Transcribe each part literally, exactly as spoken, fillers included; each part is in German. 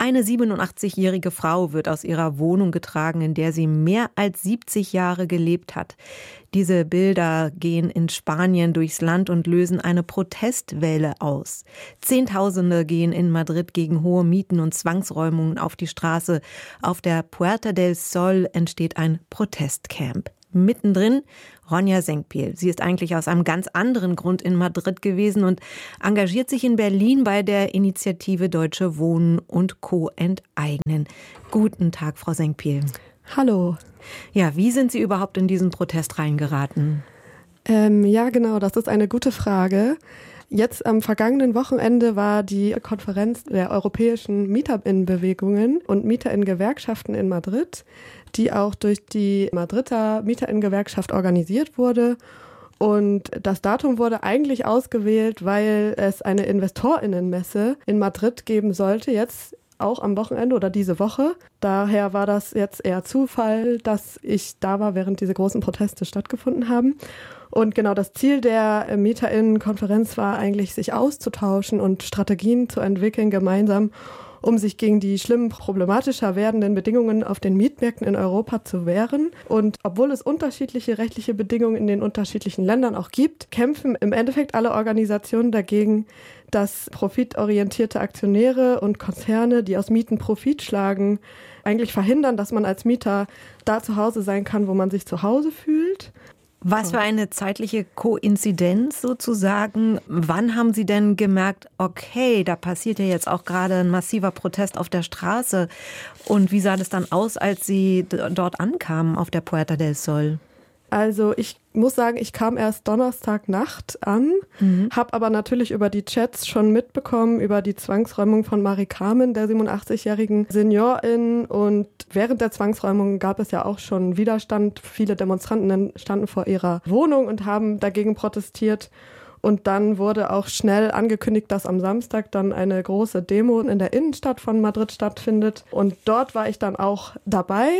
Eine siebenundachtzigjährige Frau wird aus ihrer Wohnung getragen, in der sie mehr als siebzig Jahre gelebt hat. Diese Bilder gehen in Spanien durchs Land und lösen eine Protestwelle aus. Zehntausende gehen in Madrid gegen hohe Mieten und Zwangsräumungen auf die Straße. Auf der Puerta del Sol entsteht ein Protestcamp. Mittendrin Ronja Senkpiel. Sie ist eigentlich aus einem ganz anderen Grund in Madrid gewesen und engagiert sich in Berlin bei der Initiative Deutsche Wohnen und Co. enteignen. Guten Tag, Frau Senkpiel. Hallo. Ja, wie sind Sie überhaupt in diesen Protest reingeraten? Ähm, ja, genau, das ist eine gute Frage. Jetzt am vergangenen Wochenende war die Konferenz der europäischen MieterInnenbewegungen und MieterInnen-Gewerkschaften in Madrid, die auch durch die Madrider MieterInnen-Gewerkschaft organisiert wurde. Und das Datum wurde eigentlich ausgewählt, weil es eine InvestorInnenmesse in Madrid geben sollte, jetzt auch am Wochenende oder diese Woche. Daher war das jetzt eher Zufall, dass ich da war, während diese großen Proteste stattgefunden haben. Und genau das Ziel der MieterInnen-Konferenz war eigentlich, sich auszutauschen und Strategien zu entwickeln gemeinsam, um sich gegen die schlimmen, problematischer werdenden Bedingungen auf den Mietmärkten in Europa zu wehren. Und obwohl es unterschiedliche rechtliche Bedingungen in den unterschiedlichen Ländern auch gibt, kämpfen im Endeffekt alle Organisationen dagegen, dass profitorientierte Aktionäre und Konzerne, die aus Mieten Profit schlagen, eigentlich verhindern, dass man als Mieter da zu Hause sein kann, wo man sich zu Hause fühlt. Was für eine zeitliche Koinzidenz sozusagen. Wann haben Sie denn gemerkt, okay, da passiert ja jetzt auch gerade ein massiver Protest auf der Straße? Und wie sah das dann aus, als Sie d- dort ankamen auf der Puerta del Sol? Also ich muss sagen, ich kam erst Donnerstagnacht an, mhm. habe aber natürlich über die Chats schon mitbekommen, über die Zwangsräumung von Mari Carmen, der siebenundachtzigjährigen Seniorin. Und während der Zwangsräumung gab es ja auch schon Widerstand. Viele Demonstranten standen vor ihrer Wohnung und haben dagegen protestiert. Und dann wurde auch schnell angekündigt, dass am Samstag dann eine große Demo in der Innenstadt von Madrid stattfindet. Und dort war ich dann auch dabei.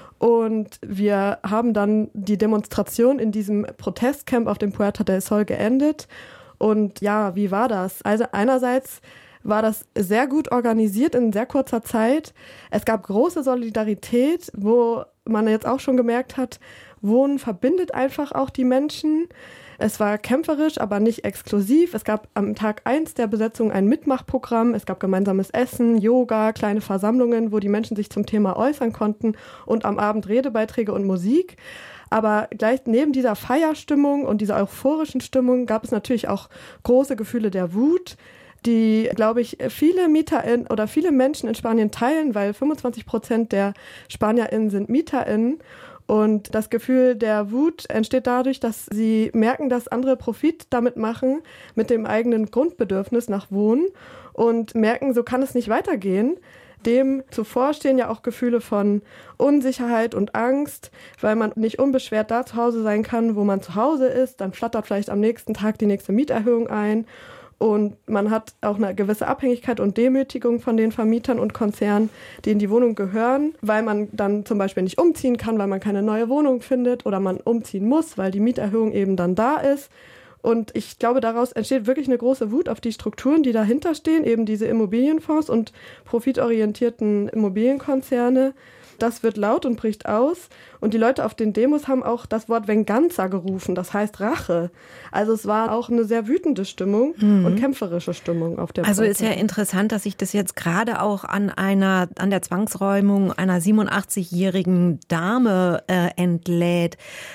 Und wir haben dann die Demonstration in diesem Protestcamp auf dem Puerta del Sol geendet. Und ja, wie war das? Also einerseits war das sehr gut organisiert in sehr kurzer Zeit. Es gab große Solidarität, wo man jetzt auch schon gemerkt hat, Wohnen verbindet einfach auch die Menschen. Es war kämpferisch, aber nicht exklusiv. Es gab am Tag eins der Besetzung ein Mitmachprogramm. Es gab gemeinsames Essen, Yoga, kleine Versammlungen, wo die Menschen sich zum Thema äußern konnten und am Abend Redebeiträge und Musik. Aber gleich neben dieser Feierstimmung und dieser euphorischen Stimmung gab es natürlich auch große Gefühle der Wut, die, glaube ich, viele MieterInnen oder viele Menschen in Spanien teilen, weil fünfundzwanzig Prozent der SpanierInnen sind MieterInnen. Und das Gefühl der Wut entsteht dadurch, dass sie merken, dass andere Profit damit machen, mit dem eigenen Grundbedürfnis nach Wohnen und merken, so kann es nicht weitergehen. Dem zuvor stehen ja auch Gefühle von Unsicherheit und Angst, weil man nicht unbeschwert da zu Hause sein kann, wo man zu Hause ist. Dann flattert vielleicht am nächsten Tag die nächste Mieterhöhung ein. Und man hat auch eine gewisse Abhängigkeit und Demütigung von den Vermietern und Konzernen, die in die Wohnung gehören, weil man dann zum Beispiel nicht umziehen kann, weil man keine neue Wohnung findet oder man umziehen muss, weil die Mieterhöhung eben dann da ist. Und ich glaube, daraus entsteht wirklich eine große Wut auf die Strukturen, die dahinter stehen, eben diese Immobilienfonds und profitorientierten Immobilienkonzerne. Das wird laut und bricht aus. Und die Leute auf den Demos haben auch das Wort Venganza gerufen, das heißt Rache. Also es war auch eine sehr wütende Stimmung mhm. und kämpferische Stimmung auf der Also Platte. Ist ja interessant, dass sich das jetzt gerade auch an einer, an der Zwangsräumung einer siebenundachtzigjährigen Dame äh, entlädt.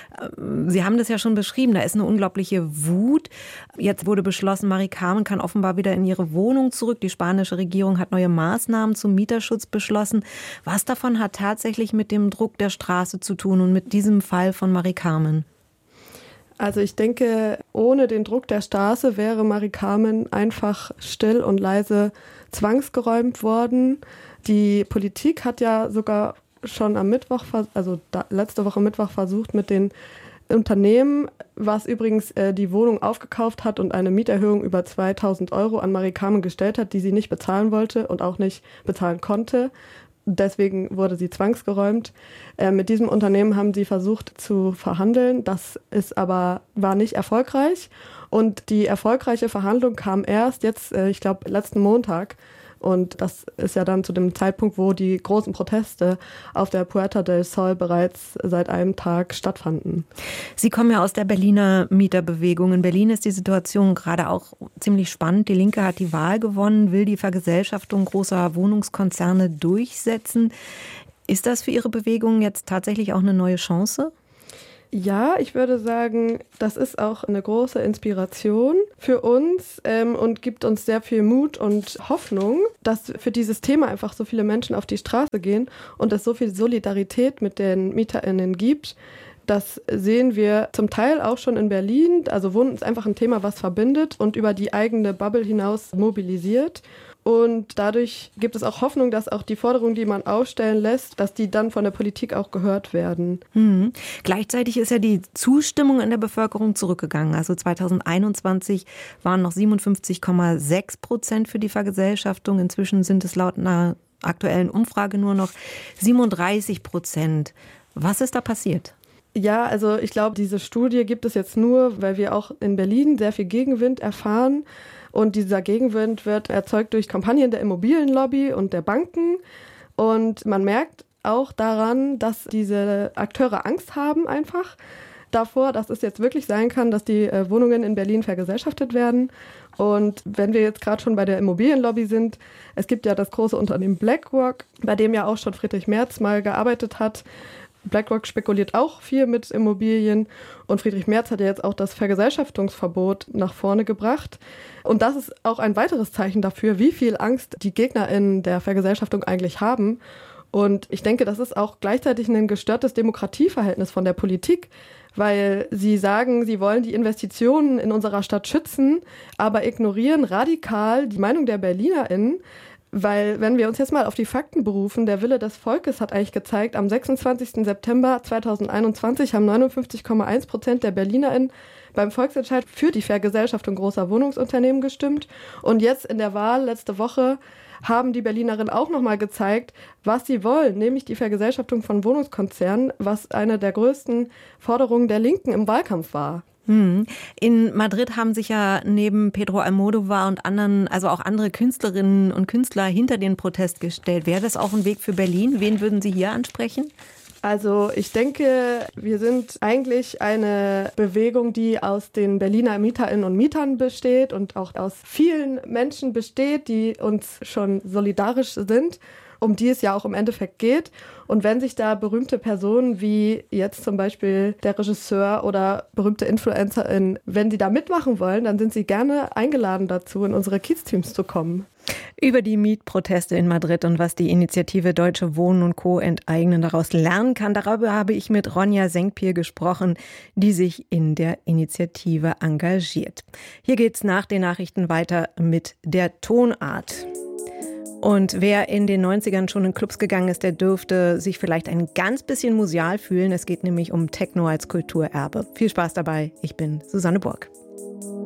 Sie haben das ja schon beschrieben, da ist eine unglaubliche Wut. Jetzt wurde beschlossen, Mari Carmen kann offenbar wieder in ihre Wohnung zurück. Die spanische Regierung hat neue Maßnahmen zum Mieterschutz beschlossen. Was davon hat tatsächlich mit dem Druck der Straße zu tun und mit diesem Fall von Mari Carmen? Also ich denke, ohne den Druck der Straße wäre Mari Carmen einfach still und leise zwangsgeräumt worden. Die Politik hat ja sogar schon am Mittwoch, also da, letzte Woche Mittwoch versucht, mit den Unternehmen, was übrigens äh, die Wohnung aufgekauft hat und eine Mieterhöhung über zweitausend Euro an Mari Carmen gestellt hat, die sie nicht bezahlen wollte und auch nicht bezahlen konnte. Deswegen wurde sie zwangsgeräumt. Äh, mit diesem Unternehmen haben sie versucht zu verhandeln. Das ist aber, war nicht erfolgreich. Und die erfolgreiche Verhandlung kam erst jetzt, äh, ich glaube, letzten Montag. Und das ist ja dann zu dem Zeitpunkt, wo die großen Proteste auf der Puerta del Sol bereits seit einem Tag stattfanden. Sie kommen ja aus der Berliner Mieterbewegung. In Berlin ist die Situation gerade auch ziemlich spannend. Die Linke hat die Wahl gewonnen, will die Vergesellschaftung großer Wohnungskonzerne durchsetzen. Ist das für Ihre Bewegung jetzt tatsächlich auch eine neue Chance? Ja, ich würde sagen, das ist auch eine große Inspiration für uns ähm, und gibt uns sehr viel Mut und Hoffnung, dass für dieses Thema einfach so viele Menschen auf die Straße gehen und es so viel Solidarität mit den MieterInnen gibt. Das sehen wir zum Teil auch schon in Berlin. Also Wohnen ist einfach ein Thema, was verbindet und über die eigene Bubble hinaus mobilisiert. Und dadurch gibt es auch Hoffnung, dass auch die Forderungen, die man aufstellen lässt, dass die dann von der Politik auch gehört werden. Hm. Gleichzeitig ist ja die Zustimmung in der Bevölkerung zurückgegangen. Also zweitausendeinundzwanzig waren noch siebenundfünfzig Komma sechs Prozent für die Vergesellschaftung. Inzwischen sind es laut einer aktuellen Umfrage nur noch siebenunddreißig Prozent. Was ist da passiert? Ja, also ich glaube, diese Studie gibt es jetzt nur, weil wir auch in Berlin sehr viel Gegenwind erfahren. Und dieser Gegenwind wird erzeugt durch Kampagnen der Immobilienlobby und der Banken. Und man merkt auch daran, dass diese Akteure Angst haben einfach davor, dass es jetzt wirklich sein kann, dass die äh, Wohnungen in Berlin vergesellschaftet werden. Und wenn wir jetzt gerade schon bei der Immobilienlobby sind, es gibt ja das große Unternehmen BlackRock, bei dem ja auch schon Friedrich Merz mal gearbeitet hat. BlackRock spekuliert auch viel mit Immobilien und Friedrich Merz hat ja jetzt auch das Vergesellschaftungsverbot nach vorne gebracht. Und das ist auch ein weiteres Zeichen dafür, wie viel Angst die GegnerInnen der Vergesellschaftung eigentlich haben. Und ich denke, das ist auch gleichzeitig ein gestörtes Demokratieverhältnis von der Politik, weil sie sagen, sie wollen die Investitionen in unserer Stadt schützen, aber ignorieren radikal die Meinung der BerlinerInnen. Weil, wenn wir uns jetzt mal auf die Fakten berufen, der Wille des Volkes hat eigentlich gezeigt, am sechsundzwanzigsten September zweitausendeinundzwanzig haben neunundfünfzig Komma eins Prozent der BerlinerInnen beim Volksentscheid für die Vergesellschaftung großer Wohnungsunternehmen gestimmt. Und jetzt in der Wahl letzte Woche haben die Berlinerinnen auch nochmal gezeigt, was sie wollen, nämlich die Vergesellschaftung von Wohnungskonzernen, was eine der größten Forderungen der Linken im Wahlkampf war. In Madrid haben sich ja neben Pedro Almodóvar und anderen, also auch andere Künstlerinnen und Künstler hinter den Protest gestellt. Wäre das auch ein Weg für Berlin? Wen würden Sie hier ansprechen? Also ich denke, wir sind eigentlich eine Bewegung, die aus den Berliner Mieterinnen und Mietern besteht und auch aus vielen Menschen besteht, die uns schon solidarisch sind, um die es ja auch im Endeffekt geht. Und wenn sich da berühmte Personen wie jetzt zum Beispiel der Regisseur oder berühmte InfluencerInnen, wenn die da mitmachen wollen, dann sind sie gerne eingeladen dazu, in unsere Kiez-Teams zu kommen. Über die Mietproteste in Madrid und was die Initiative Deutsche Wohnen und Co. enteignen daraus lernen kann, darüber habe ich mit Ronja Senkpier gesprochen, die sich in der Initiative engagiert. Hier geht's nach den Nachrichten weiter mit der Tonart. Und wer in den neunzigern schon in Clubs gegangen ist, der dürfte sich vielleicht ein ganz bisschen museal fühlen. Es geht nämlich um Techno als Kulturerbe. Viel Spaß dabei. Ich bin Susanne Burg.